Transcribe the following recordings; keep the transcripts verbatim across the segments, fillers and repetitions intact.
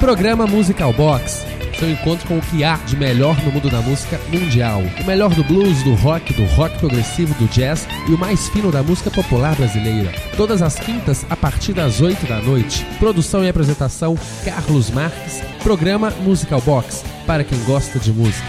Programa Musical Box, seu encontro com o que há de melhor no mundo da música mundial. O melhor do blues, do rock, do rock progressivo, do jazz e o mais fino da música popular brasileira. Todas as quintas, a partir das oito da noite. Produção e apresentação, Carlos Marques. Programa Musical Box, para quem gosta de música.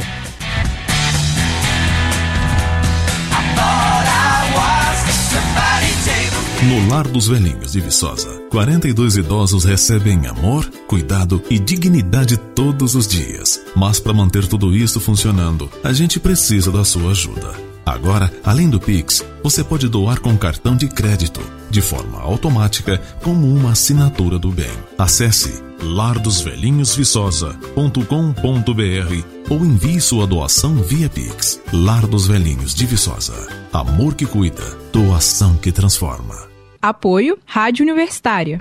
No Lar dos Velhinhos de Viçosa, quarenta e dois idosos recebem amor, cuidado e dignidade todos os dias. Mas para manter tudo isso funcionando, a gente precisa da sua ajuda. Agora, além do Pix, você pode doar com cartão de crédito, de forma automática, como uma assinatura do bem. Acesse lar dos velhinhos viçosa ponto com ponto b r ou envie sua doação via Pix. Lar dos Velhinhos de Viçosa. Amor que cuida, doação que transforma. Apoio Rádio Universitária.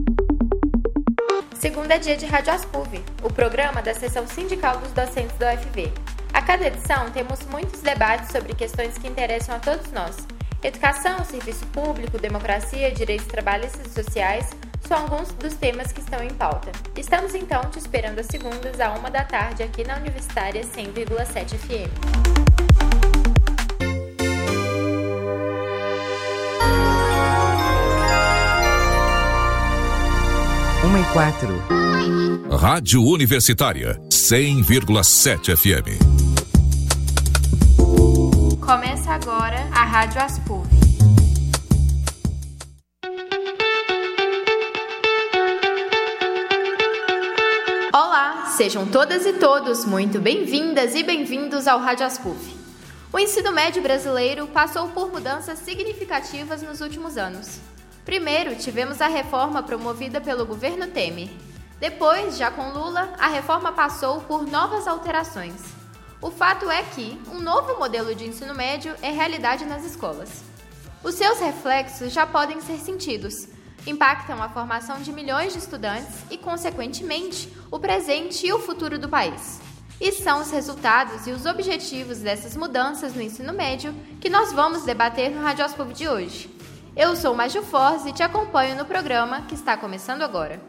Segunda é dia de Rádio Aspuv, o programa da seção sindical dos docentes da U F V. A cada edição temos muitos debates sobre questões que interessam a todos nós. Educação, serviço público, democracia, direitos trabalhistas e sociais são alguns dos temas que estão em pauta. Estamos então te esperando às segundas, à uma da tarde, aqui na Universitária cem vírgula sete F M. Uma e quatro. Rádio Universitária, cem vírgula sete F M. Começa agora a Rádio Aspuv. Olá, sejam todas e todos muito bem-vindas e bem-vindos ao Rádio Aspuv. O ensino médio brasileiro passou por mudanças significativas nos últimos anos. Primeiro, tivemos a reforma promovida pelo governo Temer. Depois, já com Lula, a reforma passou por novas alterações. O fato é que um novo modelo de ensino médio é realidade nas escolas. Os seus reflexos já podem ser sentidos, impactam a formação de milhões de estudantes e, consequentemente, o presente e o futuro do país. E são os resultados e os objetivos dessas mudanças no ensino médio que nós vamos debater no Rádio Aspuv de hoje. Eu sou Maju Forze e te acompanho no programa que está começando agora.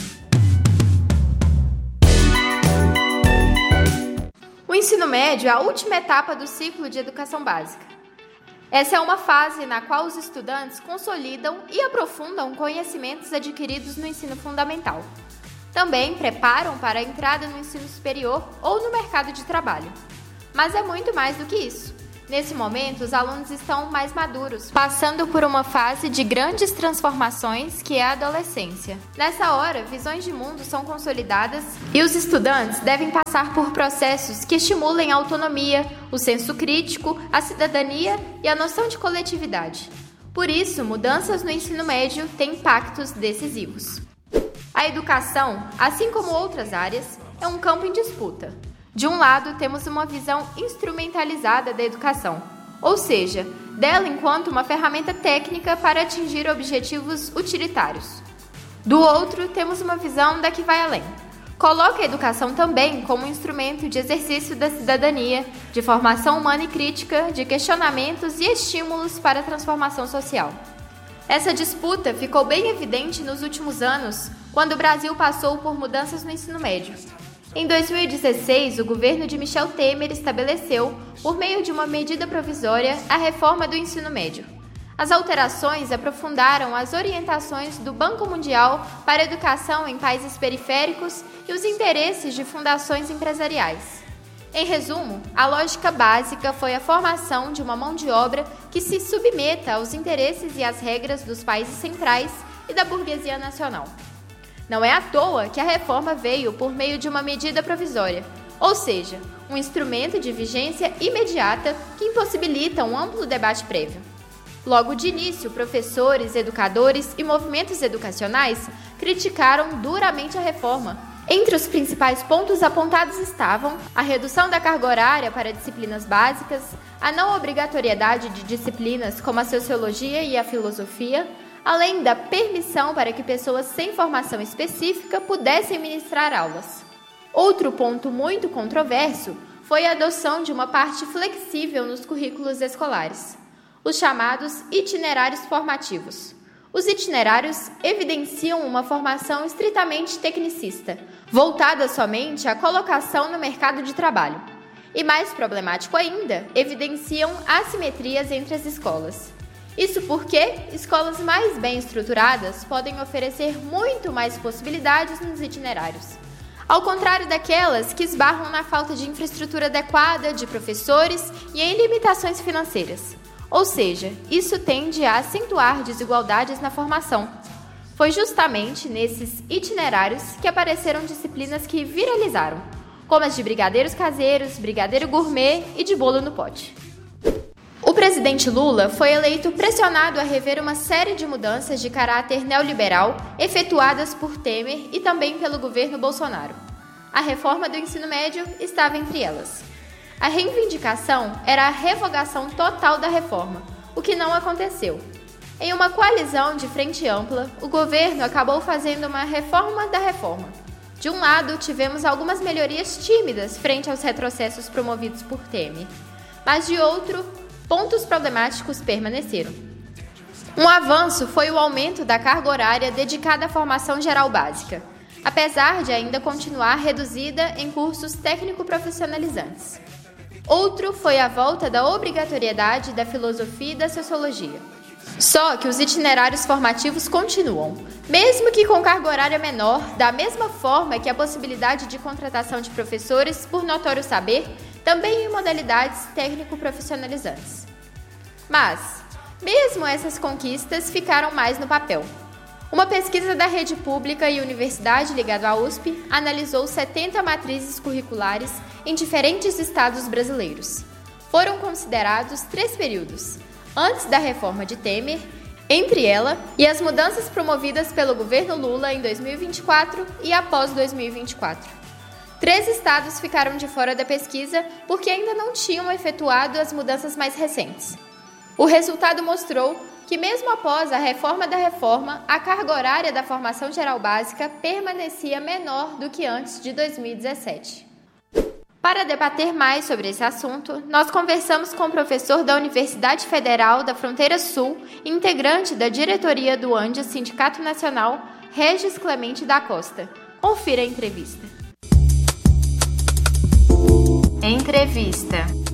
O ensino médio é a última etapa do ciclo de educação básica. Essa é uma fase na qual os estudantes consolidam e aprofundam conhecimentos adquiridos no ensino fundamental. Também preparam para a entrada no ensino superior ou no mercado de trabalho. Mas é muito mais do que isso. Nesse momento, os alunos estão mais maduros, passando por uma fase de grandes transformações que é a adolescência. Nessa hora, visões de mundo são consolidadas e os estudantes devem passar por processos que estimulem a autonomia, o senso crítico, a cidadania e a noção de coletividade. Por isso, mudanças no ensino médio têm impactos decisivos. A educação, assim como outras áreas, é um campo em disputa. De um lado, temos uma visão instrumentalizada da educação, ou seja, dela enquanto uma ferramenta técnica para atingir objetivos utilitários. Do outro, temos uma visão da que vai além. Coloca a educação também como um instrumento de exercício da cidadania, de formação humana e crítica, de questionamentos e estímulos para a transformação social. Essa disputa ficou bem evidente nos últimos anos, quando o Brasil passou por mudanças no ensino médio. Em dois mil e dezesseis, o governo de Michel Temer estabeleceu, por meio de uma medida provisória, a reforma do ensino médio. As alterações aprofundaram as orientações do Banco Mundial para a educação em países periféricos e os interesses de fundações empresariais. Em resumo, a lógica básica foi a formação de uma mão de obra que se submeta aos interesses e às regras dos países centrais e da burguesia nacional. Não é à toa que a reforma veio por meio de uma medida provisória, ou seja, um instrumento de vigência imediata que impossibilita um amplo debate prévio. Logo de início, professores, educadores e movimentos educacionais criticaram duramente a reforma. Entre os principais pontos apontados estavam a redução da carga horária para disciplinas básicas, a não obrigatoriedade de disciplinas como a sociologia e a filosofia, além da permissão para que pessoas sem formação específica pudessem ministrar aulas. Outro ponto muito controverso foi a adoção de uma parte flexível nos currículos escolares, os chamados itinerários formativos. Os itinerários evidenciam uma formação estritamente tecnicista, voltada somente à colocação no mercado de trabalho. E mais problemático ainda, evidenciam assimetrias entre as escolas. Isso porque escolas mais bem estruturadas podem oferecer muito mais possibilidades nos itinerários, ao contrário daquelas que esbarram na falta de infraestrutura adequada, de professores e em limitações financeiras. Ou seja, isso tende a acentuar desigualdades na formação. Foi justamente nesses itinerários que apareceram disciplinas que viralizaram, como as de brigadeiros caseiros, brigadeiro gourmet e de bolo no pote. O presidente Lula foi eleito pressionado a rever uma série de mudanças de caráter neoliberal efetuadas por Temer e também pelo governo Bolsonaro. A reforma do ensino médio estava entre elas. A reivindicação era a revogação total da reforma, o que não aconteceu. Em uma coalizão de frente ampla, o governo acabou fazendo uma reforma da reforma. De um lado, tivemos algumas melhorias tímidas frente aos retrocessos promovidos por Temer, mas de outro, pontos problemáticos permaneceram. Um avanço foi o aumento da carga horária dedicada à formação geral básica, apesar de ainda continuar reduzida em cursos técnico-profissionalizantes. Outro foi a volta da obrigatoriedade da filosofia e da sociologia. Só que os itinerários formativos continuam, mesmo que com carga horária menor, da mesma forma que a possibilidade de contratação de professores por notório saber, também em modalidades técnico-profissionalizantes. Mas, mesmo essas conquistas ficaram mais no papel. Uma pesquisa da Rede Pública e Universidade ligada à U S P analisou setenta matrizes curriculares em diferentes estados brasileiros. Foram considerados três períodos, antes da reforma de Temer, entre ela e as mudanças promovidas pelo governo Lula em dois mil e vinte e quatro e após dois mil e vinte e quatro. Três estados ficaram de fora da pesquisa porque ainda não tinham efetuado as mudanças mais recentes. O resultado mostrou que, mesmo após a reforma da reforma, a carga horária da formação geral básica permanecia menor do que antes de dois mil e dezessete. Para debater mais sobre esse assunto, nós conversamos com o professor da Universidade Federal da Fronteira Sul e integrante da diretoria do ANDES Sindicato Nacional, Regis Clemente da Costa. Confira a entrevista. Entrevista.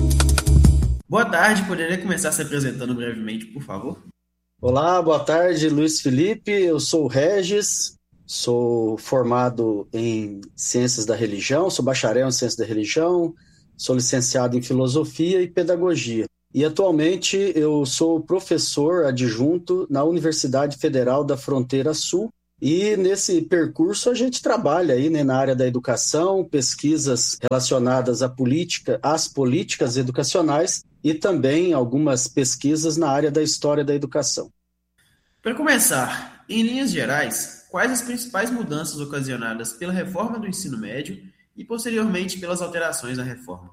Boa tarde, poderia começar se apresentando brevemente, por favor? Olá, boa tarde, Luiz Felipe, eu sou o Regis, sou formado em Ciências da Religião, sou bacharel em Ciências da Religião, sou licenciado em Filosofia e Pedagogia. E atualmente eu sou professor adjunto na Universidade Federal da Fronteira Sul. E nesse percurso a gente trabalha aí, né, na área da educação, pesquisas relacionadas à política, às políticas educacionais e também algumas pesquisas na área da história da educação. Para começar, em linhas gerais, quais as principais mudanças ocasionadas pela reforma do ensino médio e posteriormente pelas alterações na reforma?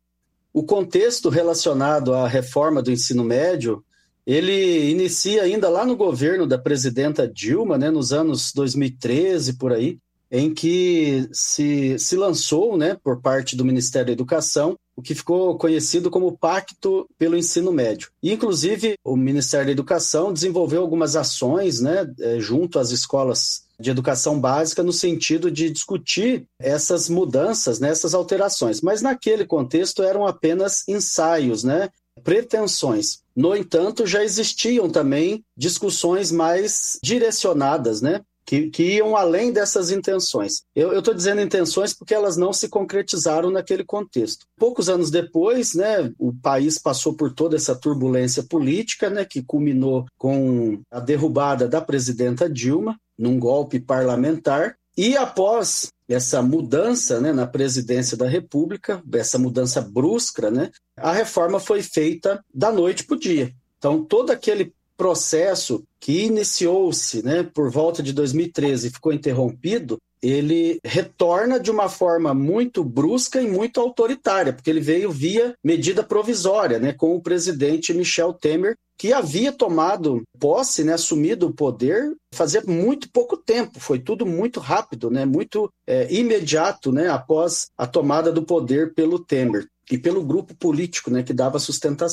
O contexto relacionado à reforma do ensino médio, ele inicia ainda lá no governo da presidenta Dilma, né, nos anos dois mil e treze, por aí, em que se, se lançou, né, por parte do Ministério da Educação, o que ficou conhecido como Pacto pelo Ensino Médio. E, inclusive, o Ministério da Educação desenvolveu algumas ações, né, junto às escolas de educação básica, no sentido de discutir essas mudanças, né, essas alterações. Mas, naquele contexto, eram apenas ensaios, né, pretensões. No entanto, já existiam também discussões mais direcionadas, né, que, que iam além dessas intenções. Eu estou dizendo intenções porque elas não se concretizaram naquele contexto. Poucos anos depois, né, o país passou por toda essa turbulência política, né, que culminou com a derrubada da presidenta Dilma, num golpe parlamentar, e após essa mudança, né, na presidência da República, essa mudança brusca, né, a reforma foi feita da noite para o dia. Então, todo aquele processo que iniciou-se, né, por volta de dois mil e treze e ficou interrompido, ele retorna de uma forma muito brusca e muito autoritária, porque ele veio via medida provisória, né, com o presidente Michel Temer, que havia tomado posse, né, assumido o poder fazia muito pouco tempo. Foi tudo muito rápido, né, muito é, imediato, né, após a tomada do poder pelo Temer e pelo grupo político, né, que dava sustentação.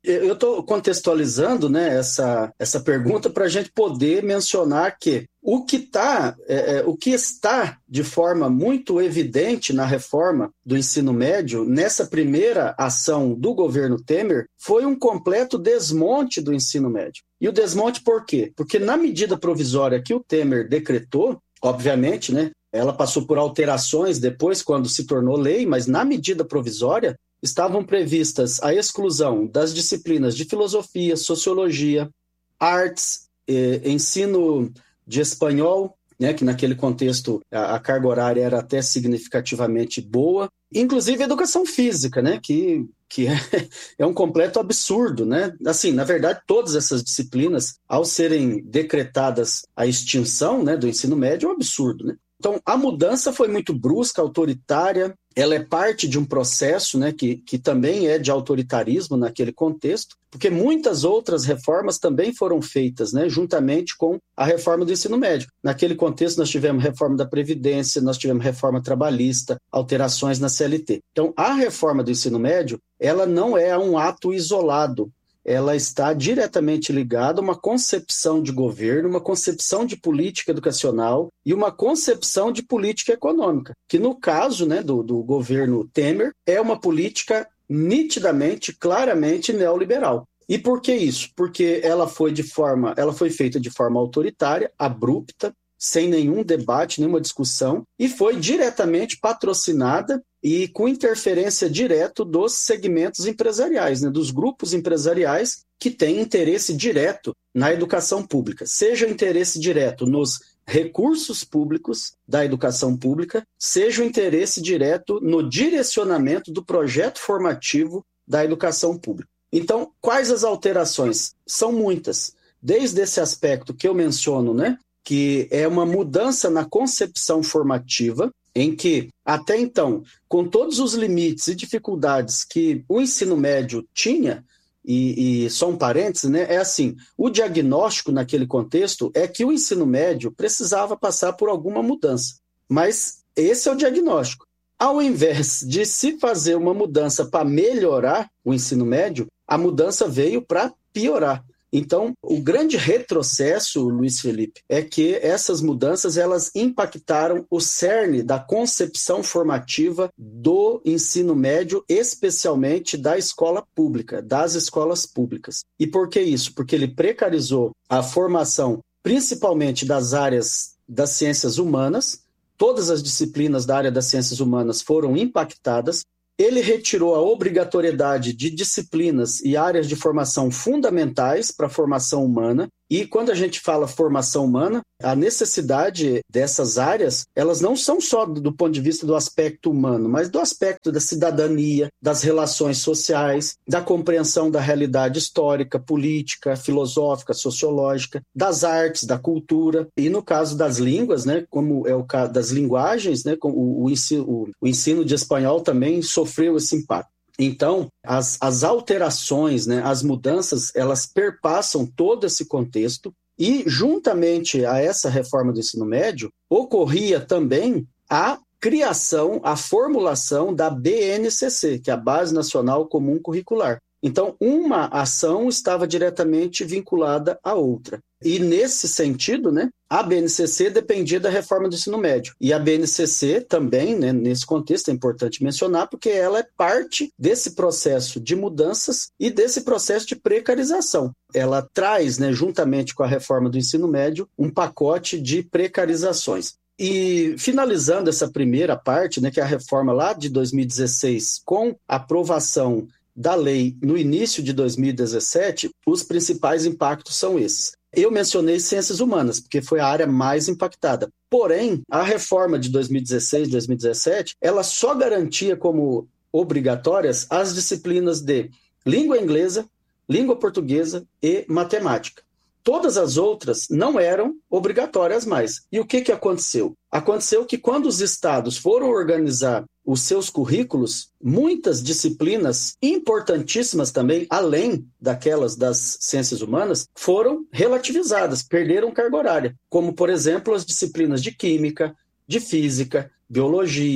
Eu estou contextualizando, né, essa, essa pergunta para a gente poder mencionar que o que, tá, é, é, o que está de forma muito evidente na reforma do ensino médio, nessa primeira ação do governo Temer, foi um completo desmonte do ensino médio. E o desmonte por quê? Porque na medida provisória que o Temer decretou, obviamente, né, ela passou por alterações depois, quando se tornou lei, mas na medida provisória, estavam previstas a exclusão das disciplinas de filosofia, sociologia, artes, eh, ensino de espanhol, né, que naquele contexto a, a carga horária era até significativamente boa, inclusive educação física, né, que, que é, é um completo absurdo, né? Assim, na verdade, todas essas disciplinas, ao serem decretadas a extinção, né, do ensino médio, é um absurdo, né? Então, a mudança foi muito brusca, autoritária, ela é parte de um processo, né, que, que também é de autoritarismo naquele contexto, porque muitas outras reformas também foram feitas, né, juntamente com a reforma do ensino médio. Naquele contexto, nós tivemos reforma da Previdência, nós tivemos reforma trabalhista, alterações na C L T. Então, a reforma do ensino médio, ela não é um ato isolado, ela está diretamente ligada a uma concepção de governo, uma concepção de política educacional e uma concepção de política econômica, que no caso, né, do, do governo Temer é uma política nitidamente, claramente neoliberal. E por que isso? Porque ela foi, de forma, ela foi feita de forma autoritária, abrupta, sem nenhum debate, nenhuma discussão, e foi diretamente patrocinada e com interferência direta dos segmentos empresariais, né, dos grupos empresariais que têm interesse direto na educação pública, seja o interesse direto nos recursos públicos da educação pública, seja o interesse direto no direcionamento do projeto formativo da educação pública. Então, quais as alterações? São muitas, desde esse aspecto que eu menciono, né, que é uma mudança na concepção formativa, em que, até então, com todos os limites e dificuldades que o ensino médio tinha, e, e só um parênteses, né, é assim, o diagnóstico naquele contexto é que o ensino médio precisava passar por alguma mudança, mas esse é o diagnóstico. Ao invés de se fazer uma mudança para melhorar o ensino médio, a mudança veio para piorar. Então, o grande retrocesso, Luiz Felipe, é que essas mudanças elas impactaram o cerne da concepção formativa do ensino médio, especialmente da escola pública, das escolas públicas. E por que isso? Porque ele precarizou a formação, principalmente das áreas das ciências humanas, todas as disciplinas da área das ciências humanas foram impactadas. Ele retirou a obrigatoriedade de disciplinas e áreas de formação fundamentais para a formação humana. E quando a gente fala formação humana, a necessidade dessas áreas, elas não são só do ponto de vista do aspecto humano, mas do aspecto da cidadania, das relações sociais, da compreensão da realidade histórica, política, filosófica, sociológica, das artes, da cultura. E no caso das línguas, né, como é o caso das linguagens, né, o, o, ensino, o, o ensino de espanhol também sofreu esse impacto. Então, as, as alterações, né, as mudanças, elas perpassam todo esse contexto e, juntamente a essa reforma do ensino médio, ocorria também a criação, a formulação da B N C C, que é a Base Nacional Comum Curricular. Então, uma ação estava diretamente vinculada à outra. E, nesse sentido, né, a B N C C dependia da reforma do ensino médio. E a B N C C também, né, nesse contexto, é importante mencionar, porque ela é parte desse processo de mudanças e desse processo de precarização. Ela traz, né, juntamente com a reforma do ensino médio, um pacote de precarizações. E finalizando essa primeira parte, né, que é a reforma lá de dois mil e dezesseis, com a aprovação da lei no início de dois mil e dezessete, os principais impactos são esses. Eu mencionei ciências humanas, porque foi a área mais impactada. Porém, a reforma de dois mil e dezesseis, dois mil e dezessete, ela só garantia como obrigatórias as disciplinas de língua inglesa, língua portuguesa e matemática. Todas as outras não eram obrigatórias mais. E o que, que aconteceu? Aconteceu que quando os estados foram organizar os seus currículos, muitas disciplinas importantíssimas também, além daquelas das ciências humanas, foram relativizadas, perderam carga horária, como, por exemplo, as disciplinas de química, de física, biologia,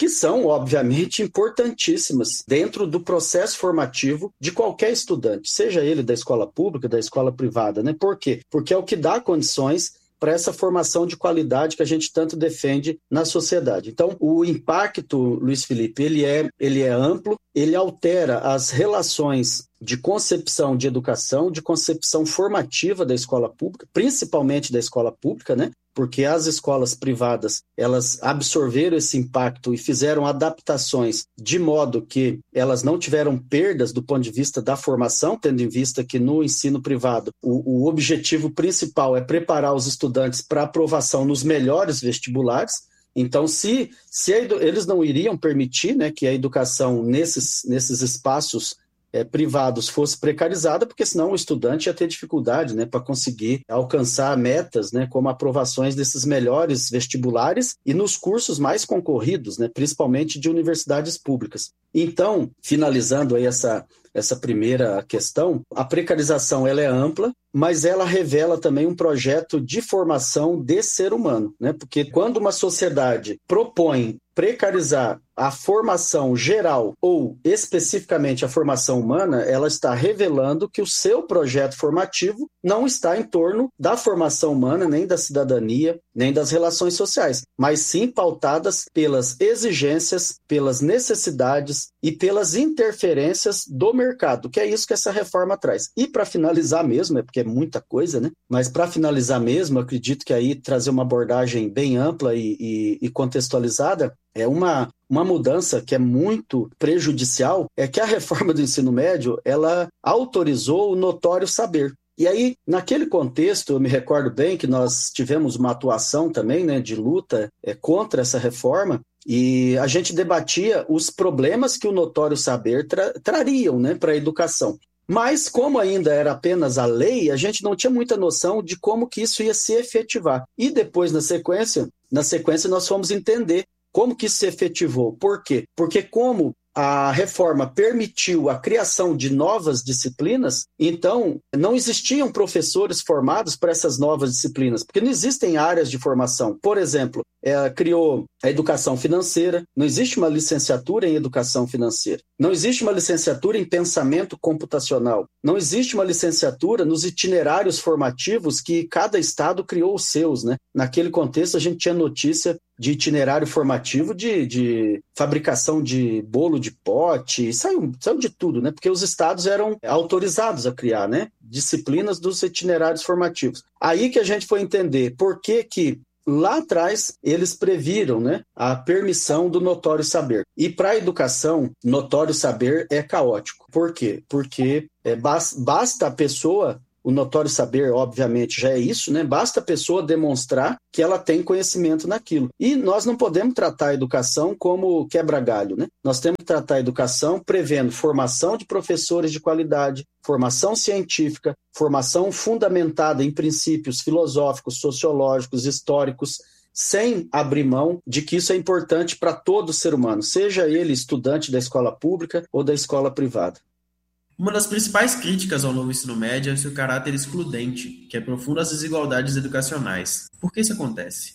que são, obviamente, importantíssimas dentro do processo formativo de qualquer estudante, seja ele da escola pública, da escola privada, né? Por quê? Porque é o que dá condições para essa formação de qualidade que a gente tanto defende na sociedade. Então, o impacto, Luiz Felipe, ele é, ele é amplo, ele altera as relações de concepção de educação, de concepção formativa da escola pública, principalmente da escola pública, né? Porque as escolas privadas, elas absorveram esse impacto e fizeram adaptações de modo que elas não tiveram perdas do ponto de vista da formação, tendo em vista que no ensino privado o, o objetivo principal é preparar os estudantes para aprovação nos melhores vestibulares. Então, se, se a, eles não iriam permitir, né, que a educação nesses, nesses espaços É, privados fosse precarizada, porque senão o estudante ia ter dificuldade, né, para conseguir alcançar metas, né, como aprovações desses melhores vestibulares e nos cursos mais concorridos, né, principalmente de universidades públicas. Então, finalizando aí essa, essa primeira questão, a precarização ela é ampla, mas ela revela também um projeto de formação de ser humano, né, porque quando uma sociedade propõe precarizar a formação geral ou especificamente a formação humana, ela está revelando que o seu projeto formativo não está em torno da formação humana, nem da cidadania, nem das relações sociais, mas sim pautadas pelas exigências, pelas necessidades e pelas interferências do mercado, que é isso que essa reforma traz. E para finalizar mesmo, é porque é muita coisa, né? Mas para finalizar mesmo, acredito que aí trazer uma abordagem bem ampla e, e, e contextualizada, é uma, uma mudança que é muito prejudicial, é que a reforma do ensino médio, ela autorizou o notório saber. E aí, naquele contexto, eu me recordo bem que nós tivemos uma atuação também, né, de luta é, contra essa reforma, e a gente debatia os problemas que o notório saber tra- trariam, né, para a educação. Mas, como ainda era apenas a lei, a gente não tinha muita noção de como que isso ia se efetivar. E depois, na sequência, na sequência nós fomos entender como que isso se efetivou. Por quê? Porque como a reforma permitiu a criação de novas disciplinas, então não existiam professores formados para essas novas disciplinas, porque não existem áreas de formação. Por exemplo, é, criou a educação financeira, não existe uma licenciatura em educação financeira, não existe uma licenciatura em pensamento computacional, não existe uma licenciatura nos itinerários formativos que cada estado criou os seus, né? Naquele contexto, a gente tinha notícia de itinerário formativo de, de fabricação de bolo de pote, saiu, saiu de tudo, né? Porque os estados eram autorizados a criar, né, disciplinas dos itinerários formativos. Aí que a gente foi entender por que que lá atrás eles previram, né, a permissão do notório saber. E para a educação, notório saber é caótico. Por quê? Porque é, basta a pessoa... O notório saber, obviamente, já é isso, né? Basta a pessoa demonstrar que ela tem conhecimento naquilo. E nós não podemos tratar a educação como quebra-galho, né? Nós temos que tratar a educação prevendo formação de professores de qualidade, formação científica, formação fundamentada em princípios filosóficos, sociológicos, históricos, sem abrir mão de que isso é importante para todo ser humano, seja ele estudante da escola pública ou da escola privada. Uma das principais críticas ao novo ensino médio é seu caráter excludente, que aprofunda as desigualdades educacionais. Por que isso acontece?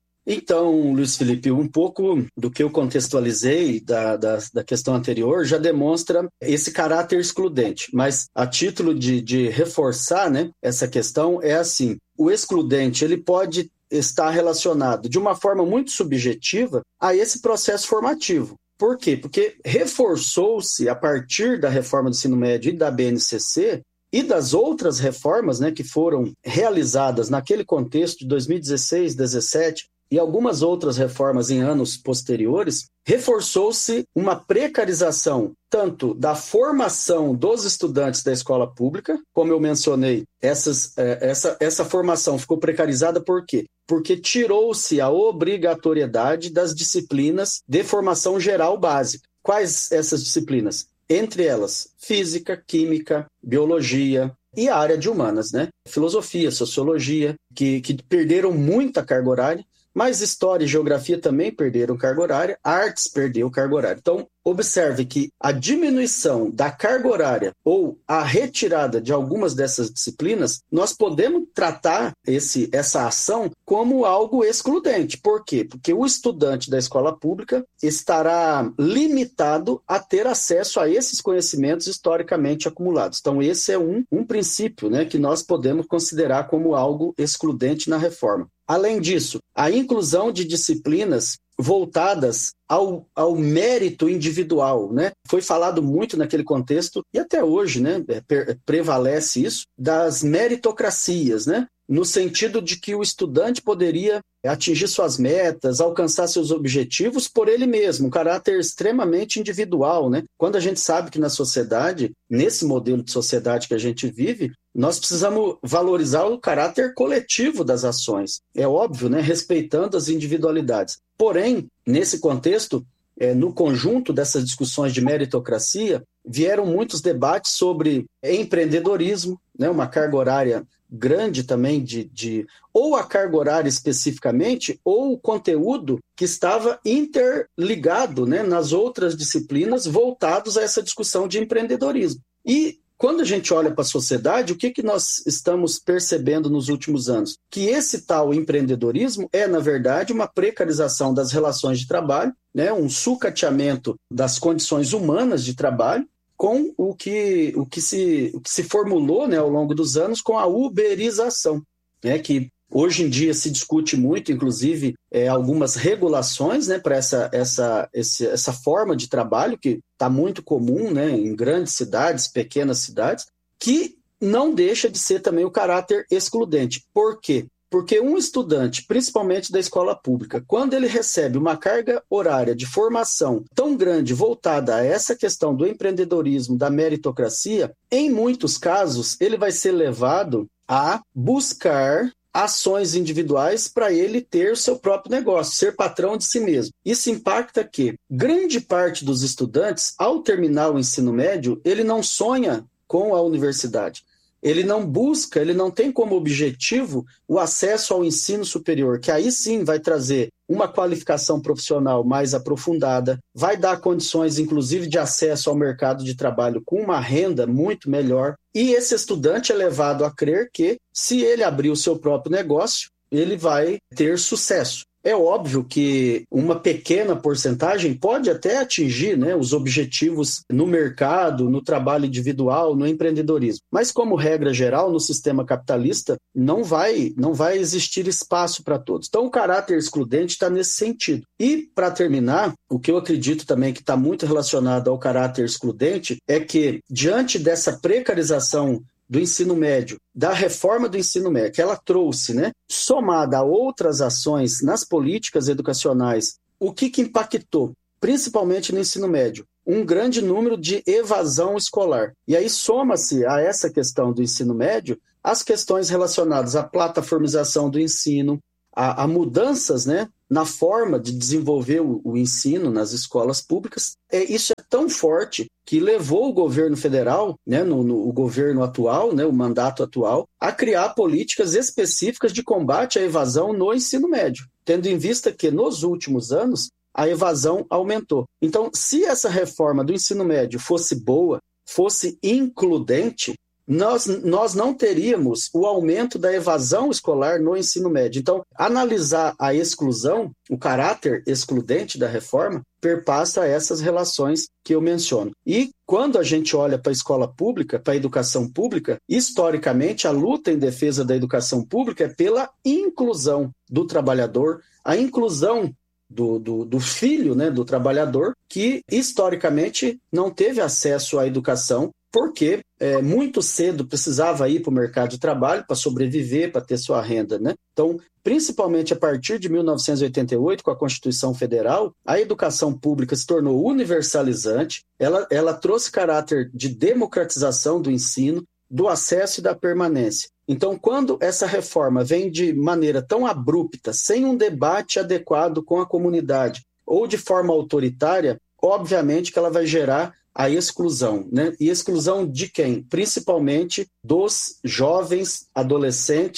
Então, Luiz Felipe, um pouco do que eu contextualizei da, da, da questão anterior já demonstra esse caráter excludente, mas a título de, de reforçar, né, essa questão é assim, o excludente ele pode estar relacionado de uma forma muito subjetiva a esse processo formativo. Por quê? Porque reforçou-se, a partir da reforma do ensino médio e da B N C C, e das outras reformas, né, que foram realizadas naquele contexto de dois mil e dezesseis, dois mil e dezessete, e algumas outras reformas em anos posteriores, reforçou-se uma precarização tanto da formação dos estudantes da escola pública, como eu mencionei, essas, essa, essa formação ficou precarizada por quê? Porque tirou-se a obrigatoriedade das disciplinas de formação geral básica. Quais essas disciplinas? Entre elas, física, química, biologia e a área de humanas, né? Filosofia, sociologia, que, que perderam muita carga horária, mas história e geografia também perderam carga horária, artes perdeu carga horária. Então, observe que a diminuição da carga horária ou a retirada de algumas dessas disciplinas, nós podemos tratar esse, essa ação como algo excludente. Por quê? Porque o estudante da escola pública estará limitado a ter acesso a esses conhecimentos historicamente acumulados. Então, esse é um, um princípio, né, que nós podemos considerar como algo excludente na reforma. Além disso, a inclusão de disciplinas voltadas ao, ao mérito individual, né? Foi falado muito naquele contexto, e até hoje, né, prevalece isso, das meritocracias, né? No sentido de que o estudante poderia atingir suas metas, alcançar seus objetivos por ele mesmo, um caráter extremamente individual, né? Quando a gente sabe que na sociedade, nesse modelo de sociedade que a gente vive, nós precisamos valorizar o caráter coletivo das ações. É óbvio, né? Respeitando as individualidades. Porém, nesse contexto, é, no conjunto dessas discussões de meritocracia, vieram muitos debates sobre empreendedorismo, né? Uma carga horária grande também de, de ou a carga horária especificamente, ou o conteúdo que estava interligado, né, nas outras disciplinas voltados a essa discussão de empreendedorismo. E quando a gente olha para a sociedade, o que, que nós estamos percebendo nos últimos anos? Que esse tal empreendedorismo é, na verdade, uma precarização das relações de trabalho, né, um sucateamento das condições humanas de trabalho, com o que, o que, se, o que se formulou, né, ao longo dos anos com a uberização, né, que hoje em dia se discute muito, inclusive, é, algumas regulações, né, para essa, essa, essa forma de trabalho, que está muito comum, né, em grandes cidades, pequenas cidades, que não deixa de ser também o caráter excludente. Por quê? Porque um estudante, principalmente da escola pública, quando ele recebe uma carga horária de formação tão grande voltada a essa questão do empreendedorismo, da meritocracia, em muitos casos ele vai ser levado a buscar ações individuais para ele ter seu próprio negócio, ser patrão de si mesmo. Isso impacta que grande parte dos estudantes, ao terminar o ensino médio, ele não sonha com a universidade. Ele não busca, ele não tem como objetivo o acesso ao ensino superior, que aí sim vai trazer uma qualificação profissional mais aprofundada, vai dar condições, inclusive, de acesso ao mercado de trabalho com uma renda muito melhor. E esse estudante é levado a crer que, se ele abrir o seu próprio negócio, ele vai ter sucesso. É óbvio que uma pequena porcentagem pode até atingir, né, os objetivos no mercado, no trabalho individual, no empreendedorismo. Mas, como regra geral, no sistema capitalista, não vai, não vai existir espaço para todos. Então, o caráter excludente está nesse sentido. E, para terminar, o que eu acredito também que está muito relacionado ao caráter excludente é que, diante dessa precarização do ensino médio, da reforma do ensino médio, que ela trouxe, né, somada a outras ações nas políticas educacionais, o que, que impactou, principalmente no ensino médio? Um grande número de evasão escolar. E aí soma-se a essa questão do ensino médio as questões relacionadas à plataformização do ensino, a, a mudanças, né, na forma de desenvolver o, o ensino nas escolas públicas. É, isso é tão forte que levou o governo federal, né, no, no, o governo atual, né, o mandato atual, a criar políticas específicas de combate à evasão no ensino médio, tendo em vista que, nos últimos anos, a evasão aumentou. Então, se essa reforma do ensino médio fosse boa, fosse includente, Nós, nós não teríamos o aumento da evasão escolar no ensino médio. Então, analisar a exclusão, o caráter excludente da reforma, perpassa essas relações que eu menciono. E quando a gente olha para a escola pública, para a educação pública, historicamente, a luta em defesa da educação pública é pela inclusão do trabalhador, a inclusão do, do, do filho, né, do trabalhador, que historicamente não teve acesso à educação, porque é, muito cedo precisava ir para o mercado de trabalho para sobreviver, para ter sua renda, né? Então, principalmente a partir de mil novecentos e oitenta e oito, com a Constituição Federal, a educação pública se tornou universalizante, ela, ela trouxe caráter de democratização do ensino, do acesso e da permanência. Então, quando essa reforma vem de maneira tão abrupta, sem um debate adequado com a comunidade, ou de forma autoritária, obviamente que ela vai gerar a exclusão, né? E exclusão de quem? Principalmente dos jovens, adolescentes,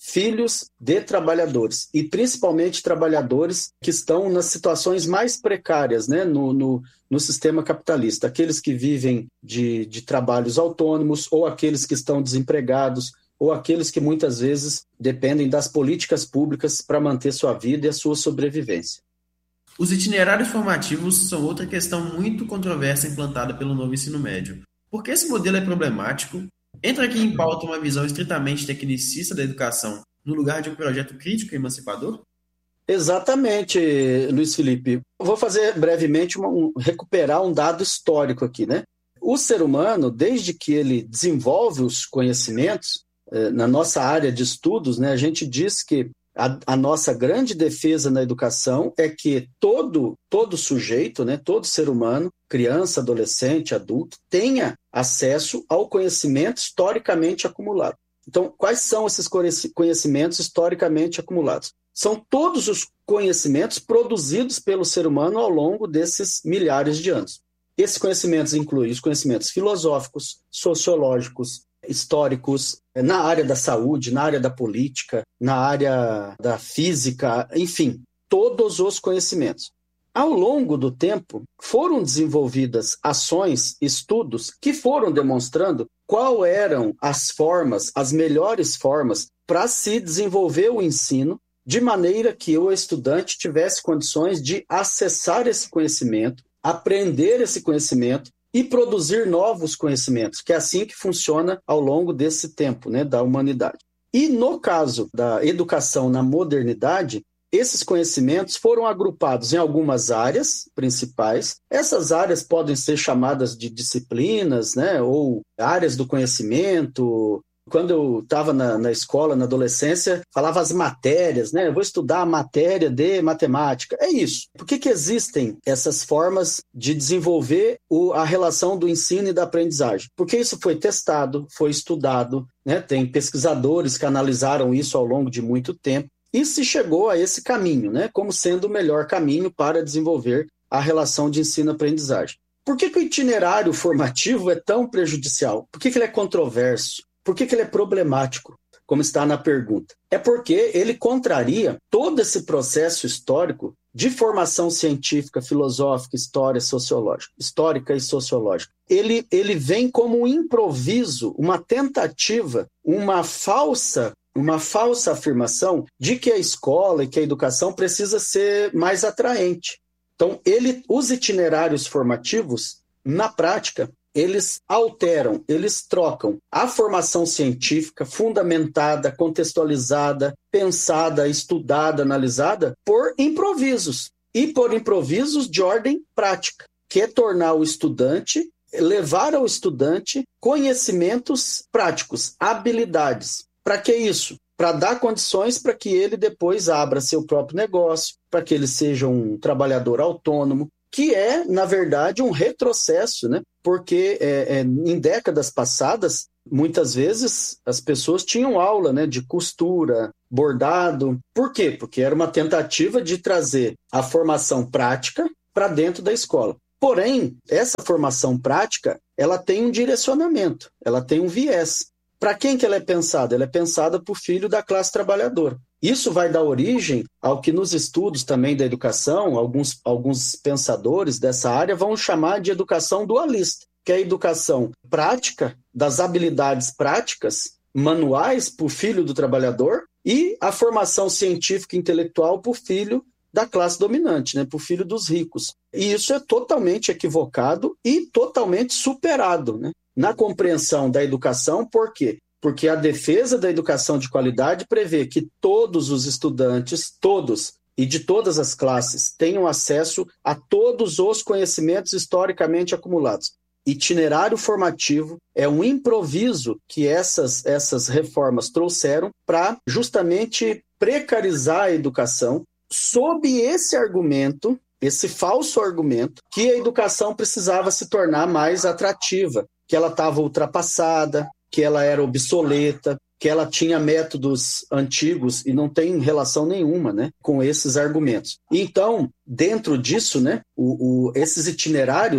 filhos de trabalhadores, e principalmente trabalhadores que estão nas situações mais precárias, né, no, no, no sistema capitalista, aqueles que vivem de, de trabalhos autônomos, ou aqueles que estão desempregados, ou aqueles que muitas vezes dependem das políticas públicas para manter sua vida e a sua sobrevivência. Os itinerários formativos são outra questão muito controversa implantada pelo novo ensino médio. Por que esse modelo é problemático? Entra aqui em pauta uma visão estritamente tecnicista da educação no lugar de um projeto crítico e emancipador? Exatamente, Luiz Felipe. Eu vou fazer brevemente, uma, um, recuperar um dado histórico aqui, né? O ser humano, desde que ele desenvolve os conhecimentos, eh, na nossa área de estudos, né, a gente diz que a, a nossa grande defesa na educação é que todo, todo sujeito, né, todo ser humano, criança, adolescente, adulto, tenha acesso ao conhecimento historicamente acumulado. Então, quais são esses conhecimentos historicamente acumulados? São todos os conhecimentos produzidos pelo ser humano ao longo desses milhares de anos. Esses conhecimentos incluem os conhecimentos filosóficos, sociológicos, históricos, na área da saúde, na área da política, na área da física, enfim, todos os conhecimentos. Ao longo do tempo, foram desenvolvidas ações, estudos, que foram demonstrando quais eram as formas, as melhores formas para se desenvolver o ensino, de maneira que o estudante tivesse condições de acessar esse conhecimento, aprender esse conhecimento e produzir novos conhecimentos, que é assim que funciona ao longo desse tempo, né, da humanidade. E no caso da educação na modernidade, esses conhecimentos foram agrupados em algumas áreas principais. Essas áreas podem ser chamadas de disciplinas, né, ou áreas do conhecimento. Quando eu estava na, na escola, na adolescência, falava as matérias, né? Eu vou estudar a matéria de matemática. É isso. Por que que existem essas formas de desenvolver o, a relação do ensino e da aprendizagem? Porque isso foi testado, foi estudado, né? Tem pesquisadores que analisaram isso ao longo de muito tempo e se chegou a esse caminho, né? Como sendo o melhor caminho para desenvolver a relação de ensino-aprendizagem. Por que que o itinerário formativo é tão prejudicial? Por que que ele é controverso? Por que que ele é problemático, como está na pergunta? É porque ele contraria todo esse processo histórico de formação científica, filosófica, história, sociológica, histórica e sociológica. Ele, ele vem como um improviso, uma tentativa, uma falsa, uma falsa afirmação de que a escola e que a educação precisa ser mais atraente. Então, ele, os itinerários formativos, na prática, eles alteram, eles trocam a formação científica fundamentada, contextualizada, pensada, estudada, analisada, por improvisos. E por improvisos de ordem prática, que é tornar o estudante, levar ao estudante conhecimentos práticos, habilidades. Para que isso? Para dar condições para que ele depois abra seu próprio negócio, para que ele seja um trabalhador autônomo, que é, na verdade, um retrocesso, né? Porque é, é, em décadas passadas, muitas vezes as pessoas tinham aula, né, de costura, bordado. Por quê? Porque era uma tentativa de trazer a formação prática para dentro da escola. Porém, essa formação prática, ela tem um direcionamento, ela tem um viés. Para quem que ela é pensada? Ela é pensada para o filho da classe trabalhadora. Isso vai dar origem ao que nos estudos também da educação, alguns, alguns pensadores dessa área vão chamar de educação dualista, que é a educação prática, das habilidades práticas, manuais para o filho do trabalhador e a formação científica e intelectual para o filho da classe dominante, né, para o filho dos ricos. E isso é totalmente equivocado e totalmente superado, né, na compreensão da educação. Por quê? Porque a defesa da educação de qualidade prevê que todos os estudantes, todos e de todas as classes, tenham acesso a todos os conhecimentos historicamente acumulados. Itinerário formativo é um improviso que essas, essas reformas trouxeram para justamente precarizar a educação, sob esse argumento, esse falso argumento, que a educação precisava se tornar mais atrativa, que ela estava ultrapassada, que ela era obsoleta, que ela tinha métodos antigos e não tem relação nenhuma, né, com esses argumentos. Então, dentro disso, né, o, o, esses itinerários,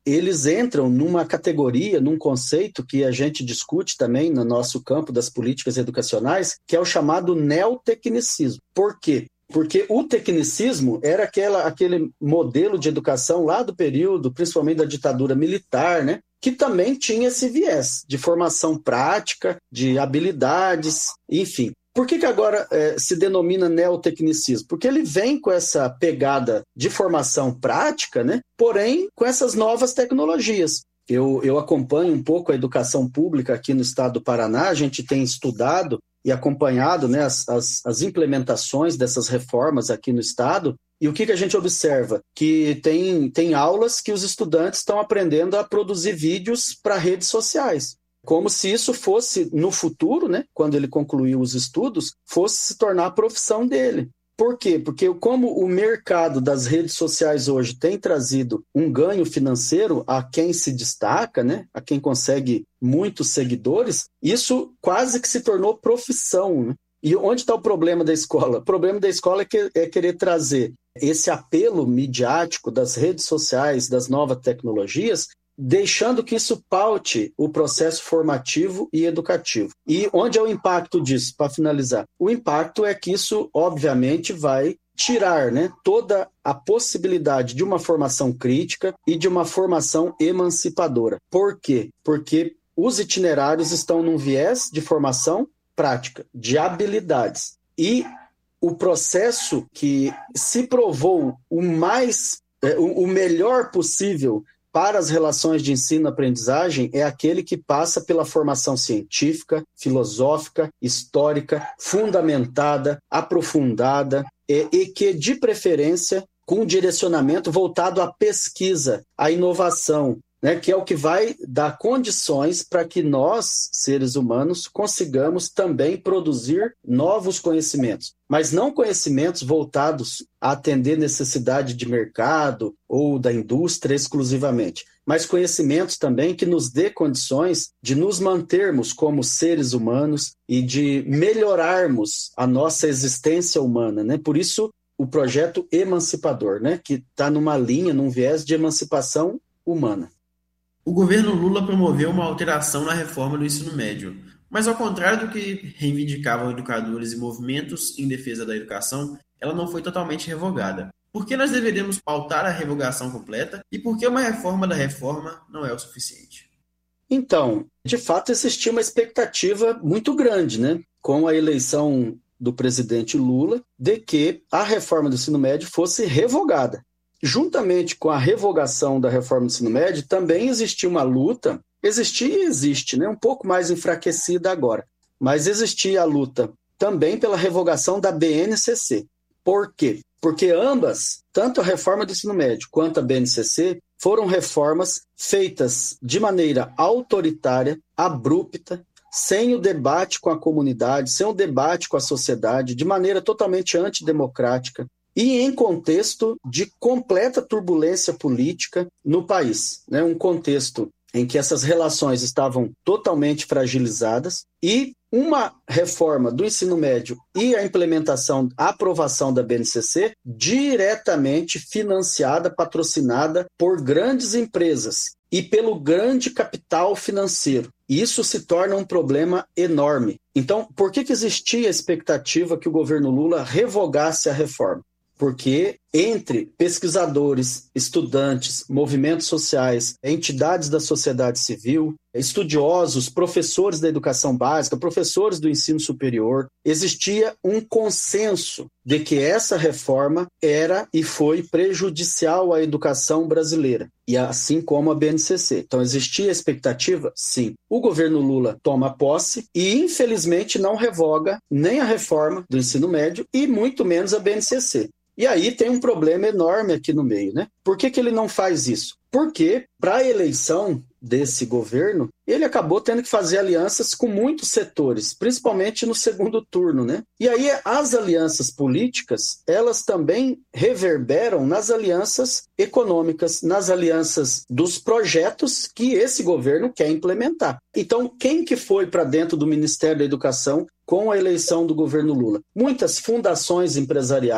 eles entram numa categoria, num conceito que a gente discute também no nosso campo das políticas educacionais, que é o chamado neotecnicismo. Por quê? Porque o tecnicismo era aquela, aquele modelo de educação lá do período, principalmente da ditadura militar, né? Que também tinha esse viés de formação prática, de habilidades, enfim. Por que que agora é, se denomina neotecnicismo? Porque ele vem com essa pegada de formação prática, né? Porém com essas novas tecnologias. Eu, eu acompanho um pouco a educação pública aqui no estado do Paraná, a gente tem estudado e acompanhado, né, as, as, as implementações dessas reformas aqui no estado. E o que, que a gente observa? Que tem, tem aulas que os estudantes estão aprendendo a produzir vídeos para redes sociais. Como se isso fosse, no futuro, né, quando ele concluir os estudos, fosse se tornar a profissão dele. Por quê? Porque como o mercado das redes sociais hoje tem trazido um ganho financeiro a quem se destaca, né, a quem consegue muitos seguidores, isso quase que se tornou profissão, né? E onde está o problema da escola? O problema da escola é, que, é querer trazer esse apelo midiático das redes sociais, das novas tecnologias, deixando que isso paute o processo formativo e educativo. E onde é o impacto disso, para finalizar? O impacto é que isso, obviamente, vai tirar, né, toda a possibilidade de uma formação crítica e de uma formação emancipadora. Por quê? Porque os itinerários estão num viés de formação prática, de habilidades. E o processo que se provou o mais, o melhor possível para as relações de ensino-aprendizagem é aquele que passa pela formação científica, filosófica, histórica, fundamentada, aprofundada e, e que, de preferência, com um direcionamento voltado à pesquisa, à inovação, né, que é o que vai dar condições para que nós, seres humanos, consigamos também produzir novos conhecimentos, mas não conhecimentos voltados a atender necessidade de mercado ou da indústria exclusivamente, mas conhecimentos também que nos dê condições de nos mantermos como seres humanos e de melhorarmos a nossa existência humana, né? Por isso, o projeto emancipador, né, que está numa linha, num viés de emancipação humana. O governo Lula promoveu uma alteração na reforma do ensino médio, mas ao contrário do que reivindicavam educadores e movimentos em defesa da educação, ela não foi totalmente revogada. Por que nós deveríamos pautar a revogação completa e por que uma reforma da reforma não é o suficiente? Então, de fato existia uma expectativa muito grande, né, com a eleição do presidente Lula, de que a reforma do ensino médio fosse revogada. Juntamente com a revogação da reforma do ensino médio, também existia uma luta, existia e existe, né, um pouco mais enfraquecida agora, mas existia a luta também pela revogação da B N C C. Por quê? Porque ambas, tanto a reforma do ensino médio quanto a B N C C, foram reformas feitas de maneira autoritária, abrupta, sem o debate com a comunidade, sem o debate com a sociedade, de maneira totalmente antidemocrática, e em contexto de completa turbulência política no país, né? Um contexto em que essas relações estavam totalmente fragilizadas e uma reforma do ensino médio e a implementação, a aprovação da B N C C diretamente financiada, patrocinada por grandes empresas e pelo grande capital financeiro. E isso se torna um problema enorme. Então, por que que existia a expectativa que o governo Lula revogasse a reforma? Porque entre pesquisadores, estudantes, movimentos sociais, entidades da sociedade civil, estudiosos, professores da educação básica, professores do ensino superior, existia um consenso de que essa reforma era e foi prejudicial à educação brasileira, e assim como a B N C C. Então, existia a expectativa? Sim. O governo Lula toma posse e, infelizmente, não revoga nem a reforma do ensino médio e muito menos a B N C C. E aí tem um problema enorme aqui no meio, né? Por que que ele não faz isso? Porque, para a eleição desse governo, ele acabou tendo que fazer alianças com muitos setores, principalmente no segundo turno, né? E aí as alianças políticas, elas também reverberam nas alianças econômicas, nas alianças dos projetos que esse governo quer implementar. Então, quem que foi para dentro do Ministério da Educação com a eleição do governo Lula? Muitas fundações empresariais,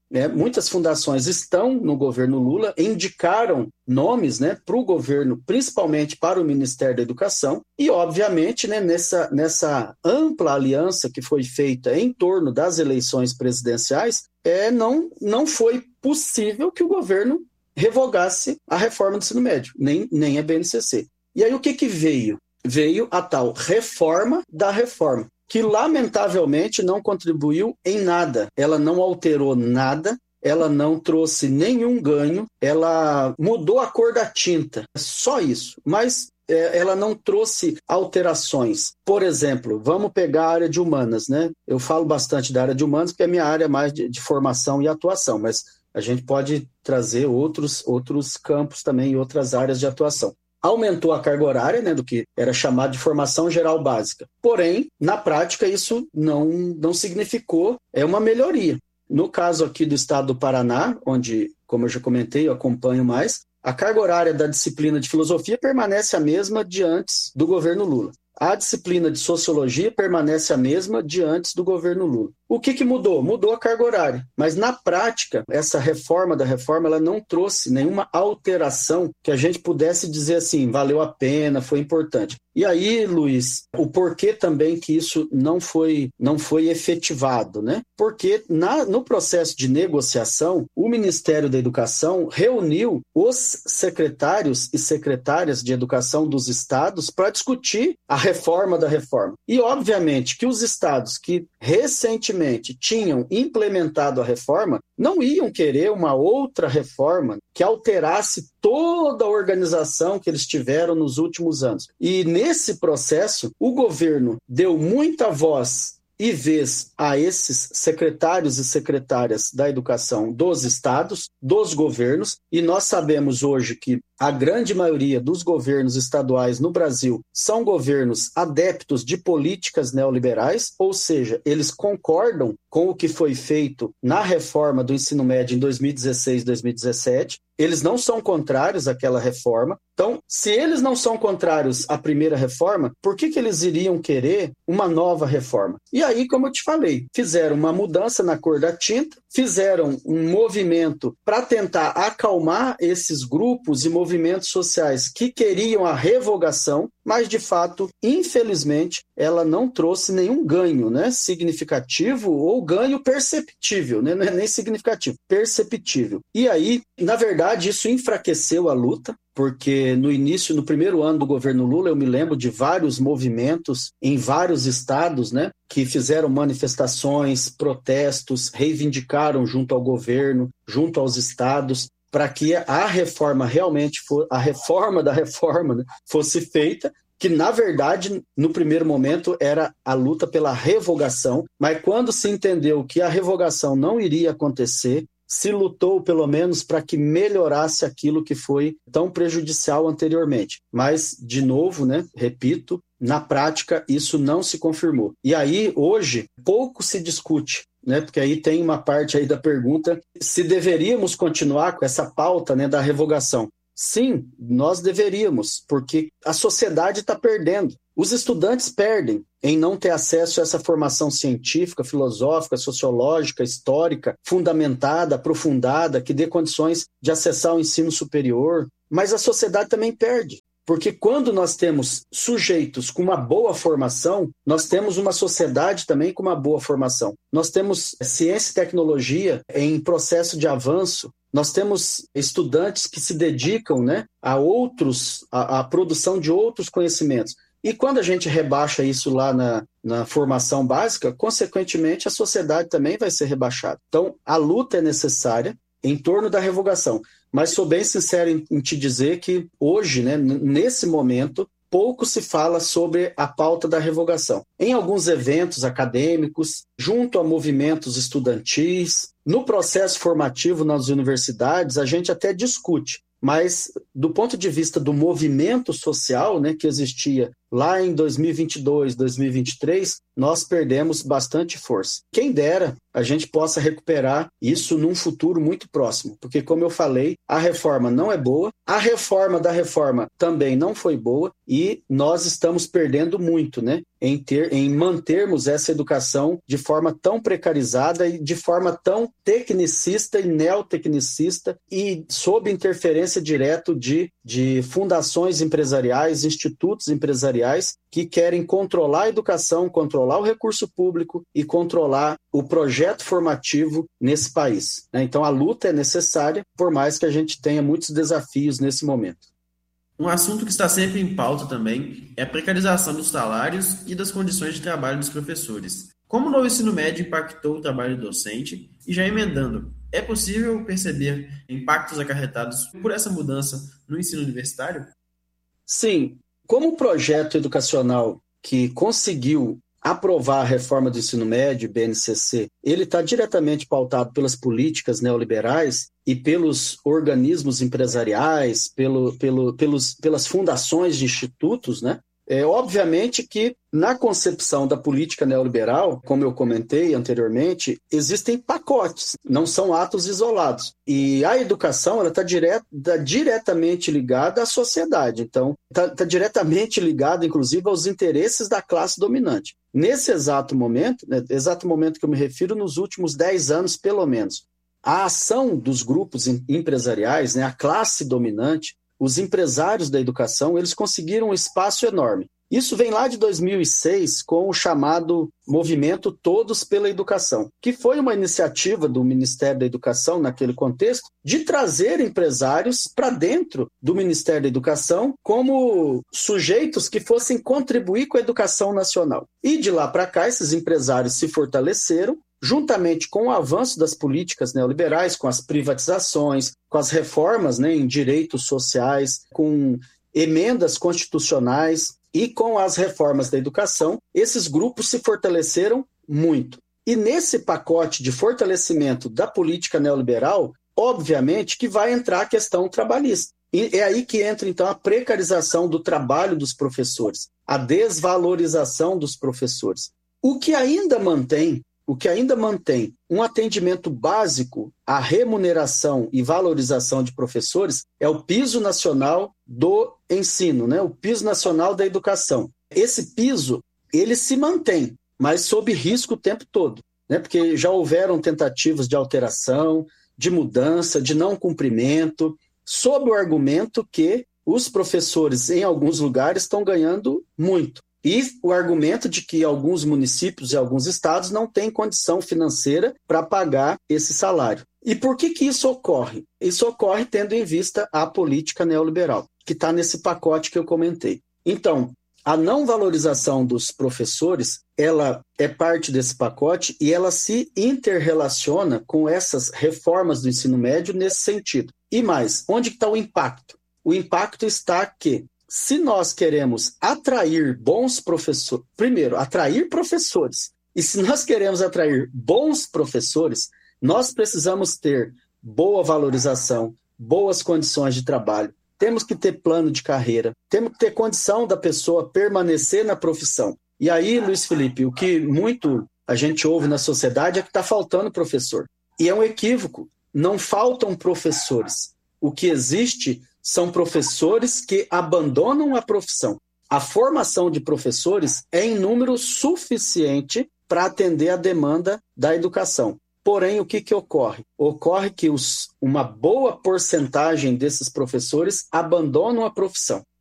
né, muitas fundações estão no governo Lula, indicaram nomes, né, para o governo, principalmente para o Ministério da Educação, e obviamente, né, nessa, nessa ampla aliança que foi feita em torno das eleições presidenciais, é, não, não foi possível que o governo revogasse a reforma do ensino médio, nem, nem a B N C C. E aí o que, que veio? Veio a tal reforma da reforma, que lamentavelmente não contribuiu em nada. Ela não alterou nada, ela não trouxe nenhum ganho, ela mudou a cor da tinta, só isso. Mas é, ela não trouxe alterações. Por exemplo, vamos pegar a área de humanas, né? Eu falo bastante da área de humanas porque é a minha área mais de, de formação e atuação, mas a gente pode trazer outros, outros campos também e outras áreas de atuação. Aumentou a carga horária, né, do que era chamado de formação geral básica. Porém, na prática, isso não, não significou é uma melhoria. No caso aqui do estado do Paraná, onde, como eu já comentei, eu acompanho mais, a carga horária da disciplina de filosofia permanece a mesma de antes do governo Lula. A disciplina de sociologia permanece a mesma de antes do governo Lula. O que, que mudou? Mudou a carga horária. Mas, na prática, essa reforma da reforma ela não trouxe nenhuma alteração que a gente pudesse dizer assim, valeu a pena, foi importante. E aí, Luiz, o porquê também que isso não foi, não foi efetivado, né? Porque na, no processo de negociação, o Ministério da Educação reuniu os secretários e secretárias de educação dos estados para discutir a reforma da reforma. E, obviamente, que os estados que recentemente tinham implementado a reforma, não iam querer uma outra reforma que alterasse toda a organização que eles tiveram nos últimos anos. E nesse processo, o governo deu muita voz e vez a esses secretários e secretárias da educação dos estados, dos governos, e nós sabemos hoje que a grande maioria dos governos estaduais no Brasil são governos adeptos de políticas neoliberais, ou seja, eles concordam com o que foi feito na reforma do ensino médio em dois mil e dezesseis, dois mil e dezessete, eles não são contrários àquela reforma. Então, se eles não são contrários à primeira reforma, por que que eles iriam querer uma nova reforma? E aí, como eu te falei, fizeram uma mudança na cor da tinta, fizeram um movimento para tentar acalmar esses grupos e movimentos sociais que queriam a revogação, mas, de fato, infelizmente, ela não trouxe nenhum ganho, né, significativo ou ganho perceptível, né, não é nem significativo, perceptível. E aí, na verdade, isso enfraqueceu a luta, porque no início, no primeiro ano do governo Lula, eu me lembro de vários movimentos em vários estados, né, que fizeram manifestações, protestos, reivindicaram junto ao governo, junto aos estados, para que a reforma realmente for, a reforma da reforma, né, fosse feita, que na verdade, no primeiro momento, era a luta pela revogação, mas quando se entendeu que a revogação não iria acontecer, se lutou pelo menos para que melhorasse aquilo que foi tão prejudicial anteriormente. Mas, de novo, né, repito, na prática isso não se confirmou. E aí, hoje, pouco se discute, né, porque aí tem uma parte aí da pergunta se deveríamos continuar com essa pauta, né, da revogação. Sim, nós deveríamos, porque a sociedade está perdendo. Os estudantes perdem em não ter acesso a essa formação científica, filosófica, sociológica, histórica, fundamentada, aprofundada, que dê condições de acessar o ensino superior. Mas a sociedade também perde, porque quando nós temos sujeitos com uma boa formação, nós temos uma sociedade também com uma boa formação. Nós temos ciência e tecnologia em processo de avanço. Nós temos estudantes que se dedicam, né, a outros, a, a produção de outros conhecimentos. E quando a gente rebaixa isso lá na, na formação básica, consequentemente a sociedade também vai ser rebaixada. Então, a luta é necessária em torno da revogação. Mas sou bem sincero em, em te dizer que hoje, né, nesse momento, pouco se fala sobre a pauta da revogação. Em alguns eventos acadêmicos, junto a movimentos estudantis, no processo formativo nas universidades, a gente até discute, mas do ponto de vista do movimento social, né, que existia lá em dois mil e vinte e dois, dois mil e vinte e três, nós perdemos bastante força. Quem dera a gente possa recuperar isso num futuro muito próximo, porque, como eu falei, a reforma não é boa, a reforma da reforma também não foi boa e nós estamos perdendo muito, né, em, ter, em mantermos essa educação de forma tão precarizada e de forma tão tecnicista e neotecnicista e sob interferência direta de, de fundações empresariais, institutos empresariais que querem controlar a educação, controlar o recurso público e controlar o projeto formativo nesse país. Então a luta é necessária, por mais que a gente tenha muitos desafios nesse momento. Um assunto que está sempre em pauta também é a precarização dos salários e das condições de trabalho dos professores. Como o novo ensino médio impactou o trabalho docente? E já emendando, é possível perceber impactos acarretados por essa mudança no ensino universitário? Sim. Como o projeto educacional que conseguiu aprovar a reforma do ensino médio, B N C C, ele está diretamente pautado pelas políticas neoliberais e pelos organismos empresariais, pelo, pelo, pelos, pelas fundações de institutos, né? É obviamente que na concepção da política neoliberal, como eu comentei anteriormente, existem pacotes, não são atos isolados. E a educação ela está diret, tá diretamente ligada à sociedade, então está tá diretamente ligada, inclusive, aos interesses da classe dominante. Nesse exato momento, né, exato momento que eu me refiro, nos últimos dez anos, pelo menos, a ação dos grupos empresariais, né, a classe dominante, os empresários da educação, eles conseguiram um espaço enorme. Isso vem lá de dois mil e seis com o chamado Movimento Todos pela Educação, que foi uma iniciativa do Ministério da Educação, naquele contexto, de trazer empresários para dentro do Ministério da Educação como sujeitos que fossem contribuir com a educação nacional. E de lá para cá, esses empresários se fortaleceram, juntamente com o avanço das políticas neoliberais, com as privatizações, com as reformas, né, em direitos sociais, com emendas constitucionais e com as reformas da educação, esses grupos se fortaleceram muito. E nesse pacote de fortalecimento da política neoliberal, obviamente que vai entrar a questão trabalhista. E é aí que entra, então, a precarização do trabalho dos professores, a desvalorização dos professores. O que ainda mantém O que ainda mantém um atendimento básico à remuneração e valorização de professores é o piso nacional do ensino, né? O piso nacional da educação. Esse piso, ele se mantém, mas sob risco o tempo todo, né? Porque já houveram tentativas de alteração, de mudança, de não cumprimento, sob o argumento que os professores, em alguns lugares, estão ganhando muito. E o argumento de que alguns municípios e alguns estados não têm condição financeira para pagar esse salário. E por que que isso ocorre? Isso ocorre tendo em vista a política neoliberal, que está nesse pacote que eu comentei. Então, a não valorização dos professores, ela é parte desse pacote e ela se interrelaciona com essas reformas do ensino médio nesse sentido. E mais, onde está o impacto? O impacto está que, se nós queremos atrair bons professores, primeiro, atrair professores, e se nós queremos atrair bons professores, nós precisamos ter boa valorização, boas condições de trabalho, temos que ter plano de carreira, temos que ter condição da pessoa permanecer na profissão. E aí, Luiz Felipe, o que muito a gente ouve na sociedade é que está faltando professor. E é um equívoco, não faltam professores. O que existe são professores que abandonam a profissão. A formação de professores é em número suficiente para atender a demanda da educação. Porém, o que, que ocorre? Ocorre que os, uma boa porcentagem desses professores abandonam a profissão.